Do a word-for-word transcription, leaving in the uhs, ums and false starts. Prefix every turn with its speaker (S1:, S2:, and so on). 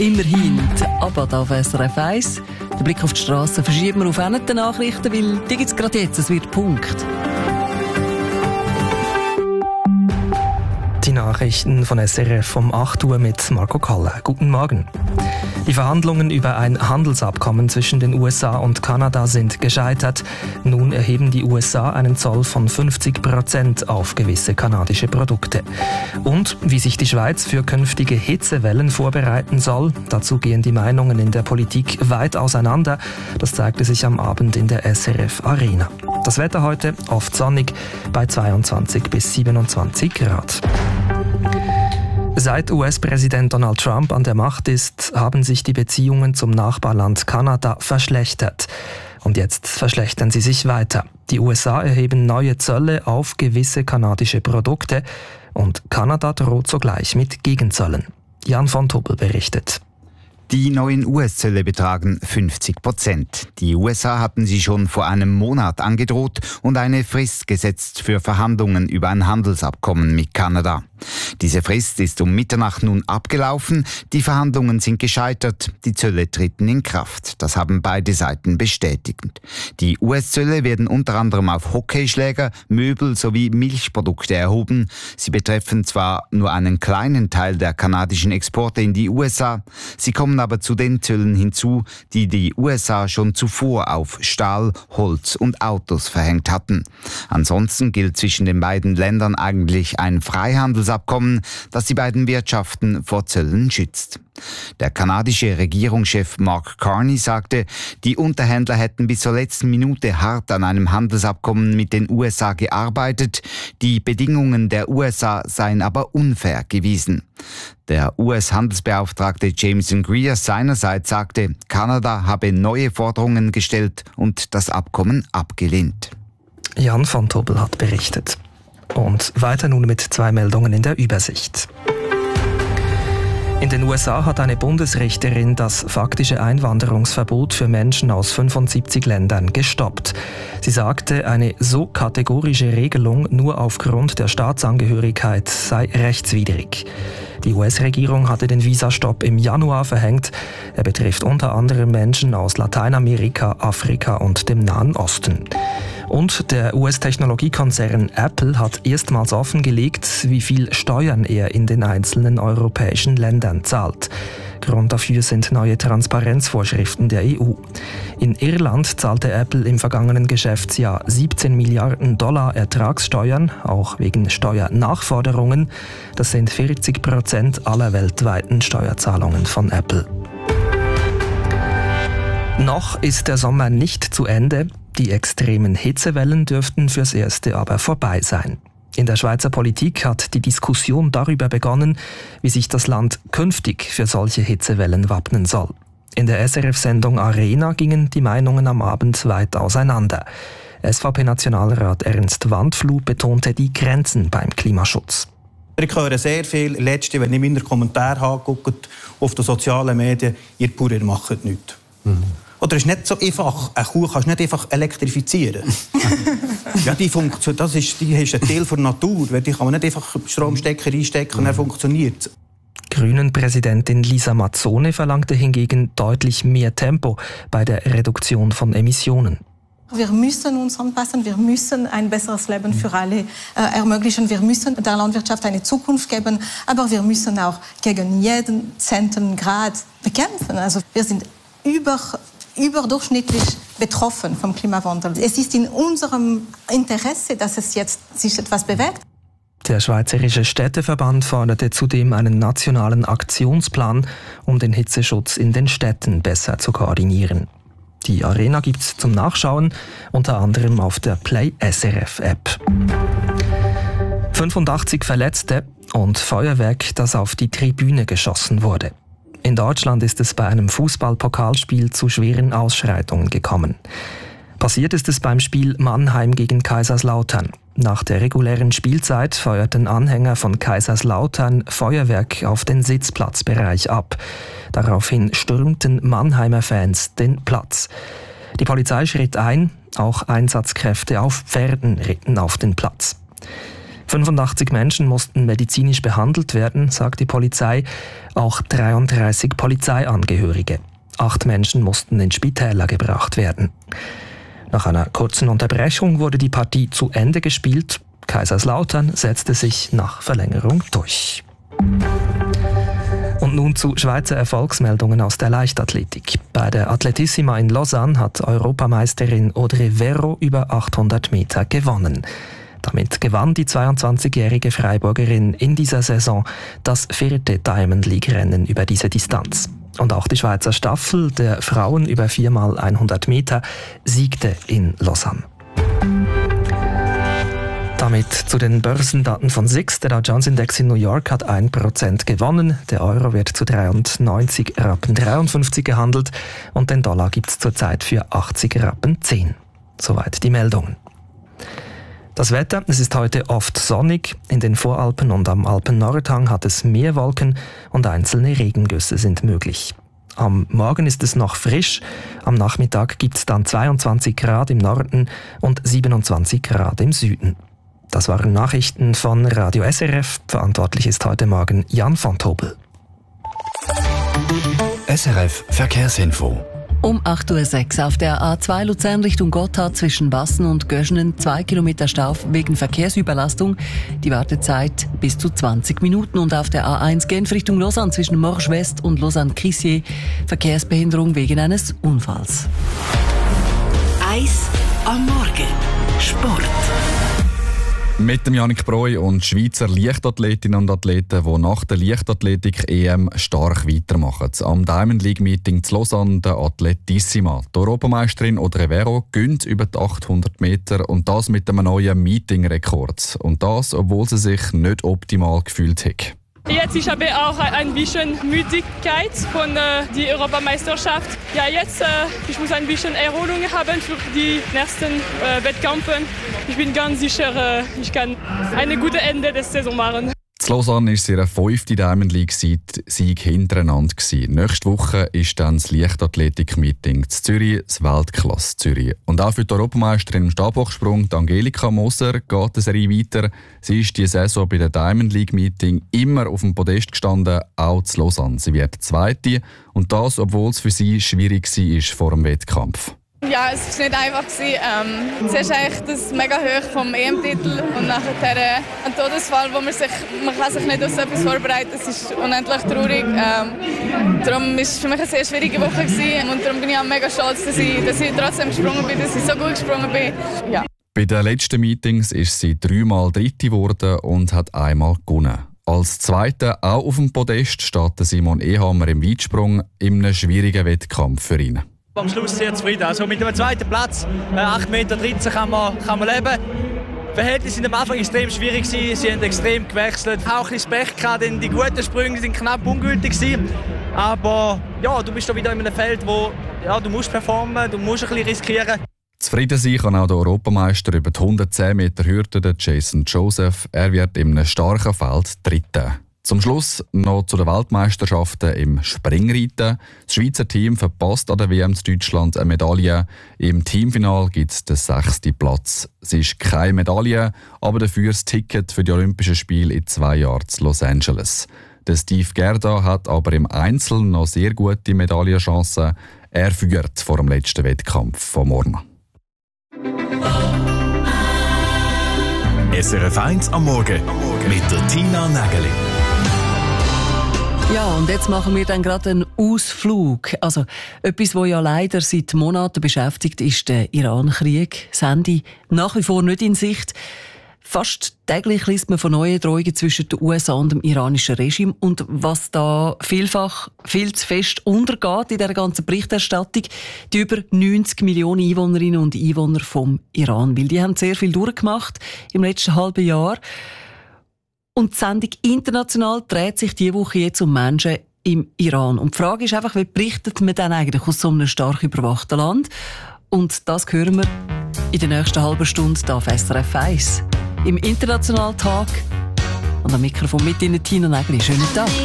S1: Immerhin, die Abad auf S R F eins. Den Blick auf die Straße verschieben wir auf eine der Nachrichten, weil die gibt es gerade jetzt, es wird Punkt.
S2: Die Nachrichten von S R F um acht Uhr mit Marco Kalle. Guten Morgen. Die Verhandlungen über ein Handelsabkommen zwischen den U S A und Kanada sind gescheitert. Nun erheben die U S A einen Zoll von fünfzig Prozent auf gewisse kanadische Produkte. Und wie sich die Schweiz für künftige Hitzewellen vorbereiten soll, dazu gehen die Meinungen in der Politik weit auseinander. Das zeigte sich am Abend in der S R F Arena. Das Wetter heute oft sonnig bei zweiundzwanzig bis siebenundzwanzig Grad. Seit U S-Präsident Donald Trump an der Macht ist, haben sich die Beziehungen zum Nachbarland Kanada verschlechtert. Und jetzt verschlechtern sie sich weiter. Die U S A erheben neue Zölle auf gewisse kanadische Produkte und Kanada droht sogleich mit Gegenzöllen. Jan von Tuppel berichtet.
S3: Die neuen U S-Zölle betragen fünfzig Prozent. Die U S A hatten sie schon vor einem Monat angedroht und eine Frist gesetzt für Verhandlungen über ein Handelsabkommen mit Kanada. Diese Frist ist um Mitternacht nun abgelaufen. Die Verhandlungen sind gescheitert. Die Zölle treten in Kraft. Das haben beide Seiten bestätigt. Die U S-Zölle werden unter anderem auf Hockeyschläger, Möbel sowie Milchprodukte erhoben. Sie betreffen zwar nur einen kleinen Teil der kanadischen Exporte in die U S A. Sie kommen aber zu den Zöllen hinzu, die die U S A schon zuvor auf Stahl, Holz und Autos verhängt hatten. Ansonsten gilt zwischen den beiden Ländern eigentlich ein Freihandelsabkommen, das die beiden Wirtschaften vor Zöllen schützt. Der kanadische Regierungschef Mark Carney sagte, die Unterhändler hätten bis zur letzten Minute hart an einem Handelsabkommen mit den U S A gearbeitet. Die Bedingungen der U S A seien aber unfair gewesen. Der U S-Handelsbeauftragte Jameson Greer seinerseits sagte, Kanada habe neue Forderungen gestellt und das Abkommen abgelehnt.
S2: Jan von Tuppel hat berichtet. Und weiter nun mit zwei Meldungen in der Übersicht. In den U S A hat eine Bundesrichterin das faktische Einwanderungsverbot für Menschen aus fünfundsiebzig Ländern gestoppt. Sie sagte, eine so kategorische Regelung nur aufgrund der Staatsangehörigkeit sei rechtswidrig. Die U S-Regierung hatte den Visastopp im Januar verhängt. Er betrifft unter anderem Menschen aus Lateinamerika, Afrika und dem Nahen Osten. Und der U S-Technologiekonzern Apple hat erstmals offengelegt, wie viel Steuern er in den einzelnen europäischen Ländern zahlt. Grund dafür sind neue Transparenzvorschriften der E U. In Irland zahlte Apple im vergangenen Geschäftsjahr siebzehn Milliarden Dollar Ertragssteuern, auch wegen Steuernachforderungen. Das sind vierzig Prozent aller weltweiten Steuerzahlungen von Apple. Noch ist der Sommer nicht zu Ende. Die extremen Hitzewellen dürften fürs Erste aber vorbei sein. In der Schweizer Politik hat die Diskussion darüber begonnen, wie sich das Land künftig für solche Hitzewellen wappnen soll. In der S R F-Sendung Arena gingen die Meinungen am Abend weit auseinander. S V P-Nationalrat Ernst Wandfluh betonte die Grenzen beim Klimaschutz.
S4: Ich höre sehr viel, letzte, wenn ich meine Kommentare habe, guckt auf den sozialen Medien, ihr Bauern macht nichts. Mhm. Oder es ist nicht so einfach, eine Kuh kannst du nicht einfach elektrifizieren. Ja, die Funktion, das ist, die ist ein Teil der Natur. Die kann man nicht einfach Stromstecker einstecken und dann funktioniert es.
S2: Grünen-Präsidentin Lisa Mazzone verlangte hingegen deutlich mehr Tempo bei der Reduktion von Emissionen.
S5: Wir müssen uns anpassen, wir müssen ein besseres Leben für alle äh, ermöglichen. Wir müssen der Landwirtschaft eine Zukunft geben, aber wir müssen auch gegen jeden zehnten Grad bekämpfen. Also wir sind über überdurchschnittlich betroffen vom Klimawandel. Es ist in unserem Interesse, dass es jetzt sich etwas bewegt.
S2: Der Schweizerische Städteverband forderte zudem einen nationalen Aktionsplan, um den Hitzeschutz in den Städten besser zu koordinieren. Die Arena gibt's zum Nachschauen, unter anderem auf der Play S R F App. fünfundachtzig Verletzte und Feuerwerk, das auf die Tribüne geschossen wurde. In Deutschland ist es bei einem Fußballpokalspiel zu schweren Ausschreitungen gekommen. Passiert ist es beim Spiel Mannheim gegen Kaiserslautern. Nach der regulären Spielzeit feuerten Anhänger von Kaiserslautern Feuerwerk auf den Sitzplatzbereich ab. Daraufhin stürmten Mannheimer Fans den Platz. Die Polizei schritt ein, auch Einsatzkräfte auf Pferden ritten auf den Platz. fünfundachtzig Menschen mussten medizinisch behandelt werden, sagt die Polizei, auch dreiunddreißig Polizeiangehörige. Acht Menschen mussten in Spitäler gebracht werden. Nach einer kurzen Unterbrechung wurde die Partie zu Ende gespielt. Kaiserslautern setzte sich nach Verlängerung durch. Und nun zu Schweizer Erfolgsmeldungen aus der Leichtathletik. Bei der Atletissima in Lausanne hat Europameisterin Audrey Verro über achthundert Meter gewonnen. Damit gewann die zweiundzwanzigjährige Freiburgerin in dieser Saison das vierte Diamond League-Rennen über diese Distanz. Und auch die Schweizer Staffel der Frauen über vier mal hundert Meter siegte in Lausanne. Damit zu den Börsendaten von S I X. Der Dow Jones Index in New York hat ein Prozent gewonnen. Der Euro wird zu dreiundneunzig Rappen dreiundfünfzig gehandelt und den Dollar gibt es zurzeit für achtzig Rappen zehn. Soweit die Meldungen. Das Wetter, es ist heute oft sonnig. In den Voralpen und am Alpennordhang hat es mehr Wolken und einzelne Regengüsse sind möglich. Am Morgen ist es noch frisch, am Nachmittag gibt es dann zweiundzwanzig Grad im Norden und siebenundzwanzig Grad im Süden. Das waren Nachrichten von Radio S R F. Verantwortlich ist heute Morgen Jan von Tobel.
S6: S R F Verkehrsinfo.
S1: Um acht Uhr sechs auf der A zwei Luzern Richtung Gotthard zwischen Bassen und Göschenen zwei Kilometer Stau wegen Verkehrsüberlastung. Die Wartezeit bis zu zwanzig Minuten. Und auf der A eins Genf Richtung Lausanne zwischen Morges West und Lausanne-Crissier Verkehrsbehinderung wegen eines Unfalls.
S7: Eis am Morgen. Sport.
S8: Mit dem Jannik Breu und Schweizer Leichtathletinnen und Athleten, die nach der Leichtathletik-E M stark weitermachen. Am Diamond League Meeting zu Lausanne der Atletissima. Die Europameisterin Audrey Verro gönnt über die achthundert Meter und das mit einem neuen Meeting-Rekord. Und das, obwohl sie sich nicht optimal gefühlt hat.
S9: Jetzt ich habe auch ein bisschen Müdigkeit von äh, der Europameisterschaft. Ja, jetzt äh, ich muss ein bisschen Erholung haben für die nächsten äh, Wettkämpfe. Ich bin ganz sicher, äh, ich kann ein gutes Ende der Saison machen.
S8: In Lausanne war es ihr fünfte Diamond League-Sieg hintereinander. Nächste Woche ist dann das Leichtathletik-Meeting in Zürich, das Weltklasse Zürich. Und auch für die Europameisterin im Stabhochsprung, Angelika Moser, geht die Serie weiter. Sie ist diese Saison bei der Diamond League-Meeting immer auf dem Podest gestanden, auch zu Lausanne. Sie wird Zweite und das, obwohl es für sie schwierig war vor dem Wettkampf.
S10: Ja, es war nicht einfach. Ähm, zuerst eigentlich das mega hoch vom E M-Titel und nachher äh, ein Todesfall, wo man sich, man kann sich nicht auf so etwas vorbereiten. Es ist unendlich traurig. Ähm, darum war es für mich eine sehr schwierige Woche gewesen. Und darum bin ich auch mega stolz, dass ich, dass ich trotzdem gesprungen bin, dass ich so gut gesprungen bin. Ja. Bei den letzten Meetings ist sie dreimal Dritte geworden und hat einmal gewonnen. Als Zweiter, auch auf dem Podest, steht Simon Ehammer im Weitsprung in einem schwierigen Wettkampf für ihn.
S11: Am Schluss sehr zufrieden. Also mit dem zweiten Platz, acht Meter dreizehn kann man, kann man leben. Die Verhältnisse sind am Anfang extrem schwierig gewesen. Sie haben extrem gewechselt. Auch ein bisschen Pech gehabt, denn die guten Sprünge sind knapp ungültig gewesen. Aber ja, du bist da wieder in einem Feld, wo ja, du musst performen, du musst ein bisschen riskieren. Zufrieden sein kann auch der Europameister über die hundertzehn Meter Hürde, Jason Joseph. Er wird in einem starken Feld Dritter. Zum Schluss noch zu den Weltmeisterschaften im Springreiten. Das Schweizer Team verpasst an der W M in Deutschland eine Medaille. Im Teamfinal gibt es den sechsten Platz. Es ist keine Medaille, aber dafür das Ticket für die Olympischen Spiele in zwei Jahren in Los Angeles. Der Steve Gerda hat aber im Einzel noch sehr gute Medaillenchancen. Er führt vor dem letzten Wettkampf von morgen.
S6: S R F eins am Morgen mit der Tina Nägeli.
S1: Ja, und jetzt machen wir dann gerade einen Ausflug. Also, etwas, was ja leider seit Monaten beschäftigt, ist der Iran-Krieg. Das Ende nach wie vor nicht in Sicht. Fast täglich liest man von neuen Drohungen zwischen den U S A und dem iranischen Regime. Und was da vielfach viel zu fest untergeht in dieser ganzen Berichterstattung, die über neunzig Millionen Einwohnerinnen und Einwohner vom Iran. Weil die haben sehr viel durchgemacht im letzten halben Jahr. Und die Sendung «International» dreht sich diese Woche jetzt um Menschen im Iran. Und die Frage ist einfach, wie berichtet man dann eigentlich aus so einem stark überwachten Land? Und das hören wir in der nächsten halben Stunde hier auf S R F eins. Im Internationalen Tag. Und am Mikrofon mit Ihnen Tina Nägeli. Schönen Tag.